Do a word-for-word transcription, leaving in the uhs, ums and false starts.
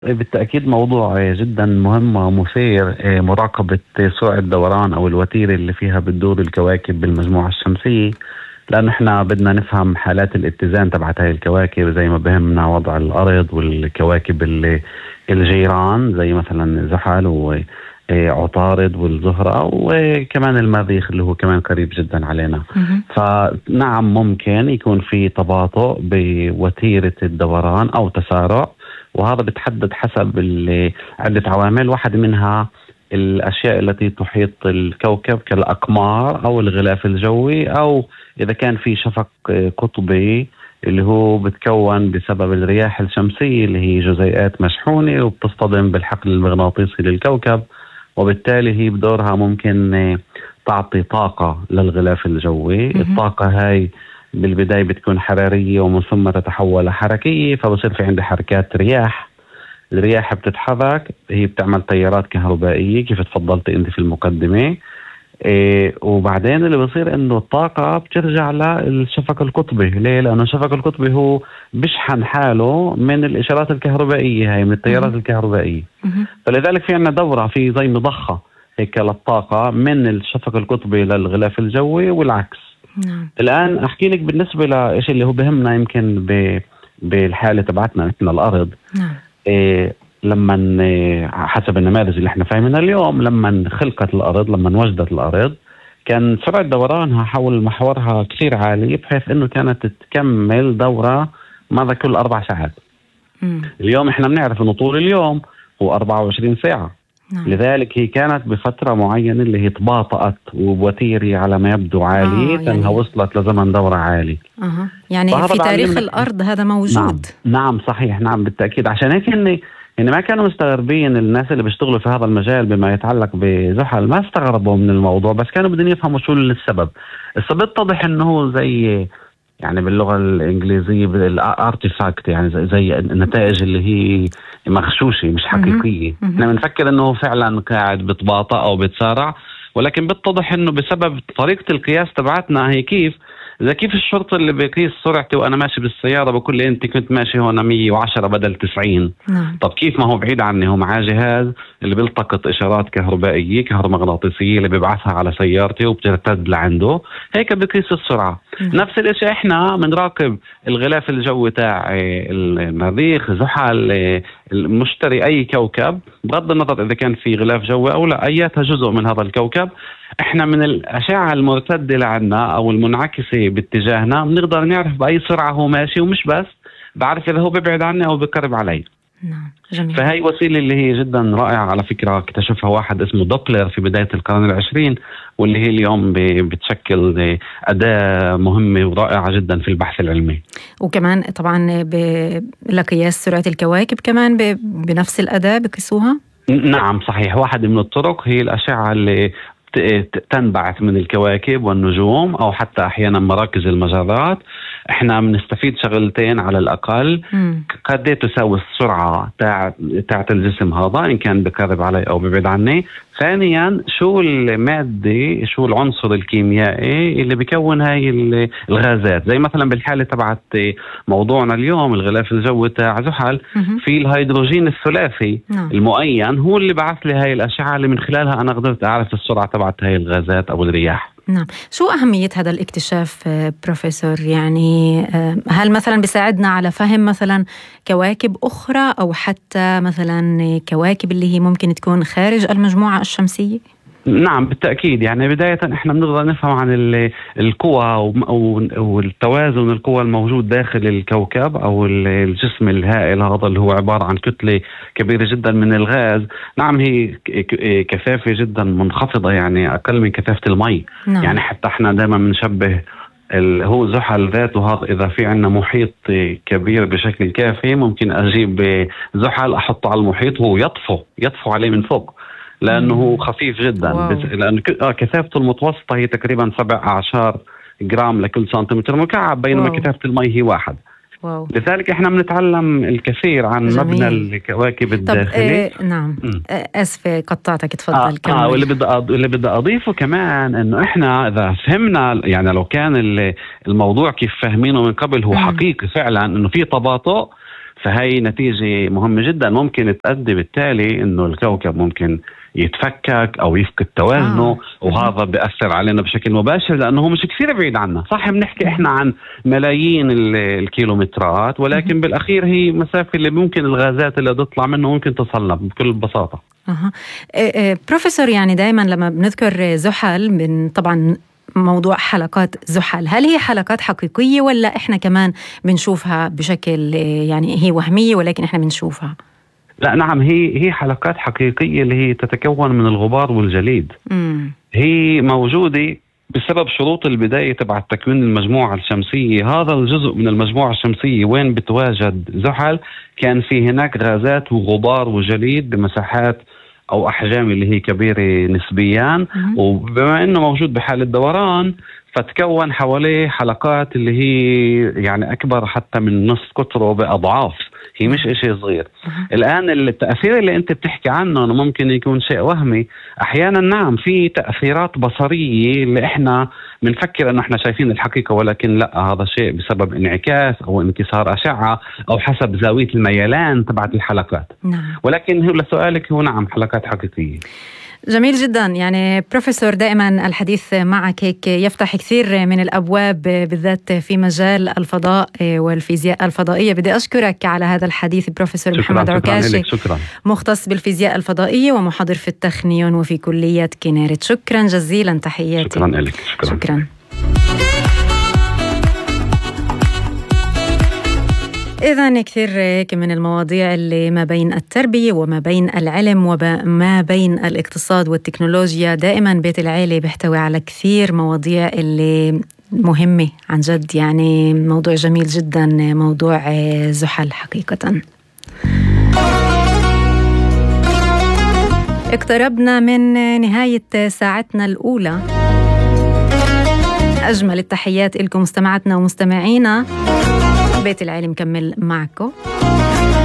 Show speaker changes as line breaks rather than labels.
بالتأكيد موضوع جدا مهم ومثير، مراقبة سرعة دوران أو الوتيرة اللي فيها بتدور الكواكب بالمجموعة الشمسية، لأن احنا بدنا نفهم حالات الاتزان تبعت هاي الكواكب، زي ما بهمنا وضع الأرض والكواكب اللي الجيران زي مثلا زحل وعطارد والزهرة، وكمان المريخ اللي هو كمان قريب جدا علينا. فنعم ممكن يكون في تباطؤ بوتيرة الدوران أو تسارع، وهذا بتحدد حسب عدة عوامل، واحد منها الأشياء التي تحيط الكوكب كالأقمار أو الغلاف الجوي، أو إذا كان في شفق قطبي اللي هو بتكون بسبب الرياح الشمسية اللي هي جزيئات مشحونة وبتصطدم بالحقل المغناطيسي للكوكب، وبالتالي هي بدورها ممكن تعطي طاقة للغلاف الجوي. الطاقة هاي بالبداية بتكون حرارية ومن ثم تتحول لحركية، فبصير في عندي حركات رياح. الرياح بتتحرك، هي بتعمل تيارات كهربائية كيف تفضلت انت في المقدمة. إيه وبعدين اللي بصير انه الطاقة بترجع للشفق القطبي. ليه؟ لانه الشفق القطبي هو بيشحن حاله من الاشارات الكهربائية، هاي من التيارات الكهربائية. فلذلك في عنا دورة في زي مضخة هيك للطاقة من الشفق القطبي للغلاف الجوي والعكس. نعم. الآن أحكي لك بالنسبة لإيش اللي هو بهمنا يمكن بالحالة تبعتنا نحن الأرض. نعم. إيه لما إيه حسب النماذج اللي احنا فاهمينها اليوم، لما خلقت الأرض، لما وجدت الأرض، كان سرعة دورانها حول محورها كثير عالية، بحيث إنه كانت تكمل دورة ماذا كل أربع ساعات. مم. اليوم احنا بنعرف إنه طول اليوم هو أربعة وعشرين ساعة. نعم. لذلك هي كانت بفترة معينة اللي هي تباطأت وبوتيري على ما يبدو عالي، آه لأنها يعني وصلت لزمن دورة عالي.
أه. يعني في تاريخ الأرض هذا موجود.
نعم. نعم صحيح، نعم بالتأكيد. عشان هيك إني يعني ما كانوا مستغربين الناس اللي بيشتغلوا في هذا المجال بما يتعلق بزحل، ما استغربوا من الموضوع، بس كانوا بدهم يفهموا شو السبب. السبب اتضح إنه زي يعني باللغة الإنجليزية الارتيفاكت، يعني زي, زي النتائج اللي هي مغشوشة مش حقيقية. احنا بنفكر انه فعلا قاعد بتباطأ او بتسارع، ولكن بتضح انه بسبب طريقة القياس تبعتنا. هي كيف؟ إذا كيف الشرطة اللي بيقيس سرعتي وأنا ماشي بالسيارة بقول لي أنت كنت ماشي هون مية وعشرة بدل تسعين. نعم. طب كيف؟ ما هو بعيد عني، هو معاه جهاز اللي بيلتقط إشارات كهربائية كهرومغناطيسية اللي بيبعثها على سيارتي وبترتد لعنده، هيك بيقيس السرعة. نعم. نفس الشيء إحنا بنراقب الغلاف الجوي تاع المريخ، زحل، المشتري، أي كوكب، بغض النظر إذا كان في غلاف جوي أو لا، أياتها جزء من هذا الكوكب. احنا من الأشعة المرتدة لعنا أو المنعكسة باتجاهنا بنقدر نعرف بأي سرعة هو ماشي، ومش بس بعرف إذا هو بيبعد عني أو بيقرب علي.
نعم. جميل.
فهي وسيلة اللي هي جدا رائعة على فكرة، اكتشفها واحد اسمه دوبلر في بداية القرن العشرين، واللي هي اليوم بتشكل أداة مهمة ورائعة جدا في البحث العلمي.
وكمان طبعا لقياس سرعة الكواكب كمان بنفس الأداة بقيسوها؟
نعم صحيح. واحد من الطرق هي الأشعة اللي تنبعث من الكواكب والنجوم، أو حتى أحيانا مراكز المجرات. احنا بنستفيد شغلتين على الأقل. قد ايه تساوي السرعة تاعت الجسم هذا إن كان بقرب علي أو ببعد عني. ثانيا شو المادة، شو العنصر الكيميائي اللي بيكون هاي الغازات، زي مثلا بالحالة تبعت موضوعنا اليوم الغلاف الجوي تاع زحل، في الهيدروجين الثلاثي المؤين هو اللي بعث لي هاي الأشعة اللي من خلالها أنا قدرت أعرف السرعة تبعت هاي الغازات أو الرياح.
نعم. شو أهمية هذا الاكتشاف بروفيسور؟ يعني هل مثلا بيساعدنا على فهم مثلا كواكب أخرى، أو حتى مثلا كواكب اللي هي ممكن تكون خارج المجموعة الشمسية؟
نعم بالتأكيد. يعني بداية احنا بنقدر نفهم عن القوى والتوازن القوى الموجود داخل الكوكب او الجسم الهائل هذا اللي هو عبارة عن كتلة كبيرة جدا من الغاز. نعم هي كثافة جدا منخفضة، يعني اقل من كثافة المي. نعم. يعني حتى احنا دائما بنشبه هو زحل ذاته هذا، إذا في عنا محيط كبير بشكل كافي ممكن أجيب زحل أحطه على المحيط هو يطفو يطفو عليه من فوق، لأنه خفيف جدا. بس لأن كثافته المتوسطة هي تقريبا سبع أعشار جرام لكل سنتيمتر مكعب، بينما واو. كثافة المي هي واحد. واو. لذلك احنا بنتعلم الكثير عن جميل. مبنى الكواكب الداخلي.
طب اه نعم م. اسفه قطعتك، تفضل.
آه كمل. آه واللي بدي اللي بدي اضيفه كمان انه احنا اذا فهمنا، يعني لو كان الموضوع كيف فاهمينه من قبل هو م. حقيقي فعلا انه في تباطؤ، فهي نتيجة مهمة جدا ممكن تؤدي بالتالي إنه الكوكب ممكن يتفكك أو يفقد توازنه. آه. وهذا بيأثر علينا بشكل مباشر لأنه هو مش كثير بعيد عنا. صح بنحكي إحنا عن ملايين الكيلومترات، ولكن م. بالأخير هي مسافة اللي ممكن الغازات اللي تطلع منه ممكن تصلنا بكل بساطة.
أه. إيه بروفيسور، يعني دايما لما بنذكر زحل من طبعا موضوع حلقات زحل، هل هي حلقات حقيقية ولا إحنا كمان بنشوفها بشكل يعني هي وهمية ولكن إحنا بنشوفها؟
لا نعم، هي هي حلقات حقيقية اللي هي تتكون من الغبار والجليد. مم. هي موجودة بسبب شروط البداية تبع تكوين المجموعة الشمسية. هذا الجزء من المجموعة الشمسية وين بتواجد زحل كان في هناك غازات وغبار وجليد بمساحات أو أحجام اللي هي كبيرة نسبيا. مم. وبما أنه موجود بحالة دوران فتكون حواليه حلقات اللي هي يعني أكبر حتى من نصف قطره بأضعاف. هي مش إشي صغير. أه. الآن التأثير اللي أنت بتحكي عنه أنه ممكن يكون شيء وهمي. أحيانا نعم في تأثيرات بصرية اللي إحنا بنفكر أنه إحنا شايفين الحقيقة، ولكن لا، هذا شيء بسبب انعكاس أو انكسار أشعة أو حسب زاوية الميلان تبعت الحلقات. نعم. ولكن هو لسؤالك هو نعم حلقات حقيقية.
جميل جدا. يعني بروفيسور دائما الحديث معك هيك يفتح كثير من الأبواب بالذات في مجال الفضاء والفيزياء الفضائية. بدي أشكرك على هذا الحديث بروفيسور محمد عكاشي، مختص بالفيزياء الفضائية ومحاضر في التخنيون وفي كلية كينيرت. شكرا جزيلا، تحياتي.
شكرا لك. شكرا,
شكرا. إذن كثير من المواضيع اللي ما بين التربية وما بين العلم وما بين الاقتصاد والتكنولوجيا. دائما بيت العيلة بيحتوي على كثير مواضيع اللي مهمة عن جد. يعني موضوع جميل جدا موضوع زحل حقيقة. اقتربنا من نهاية ساعتنا الأولى. أجمل التحيات لكم مستمعاتنا ومستمعينا. بيت العلم مكمل معكم.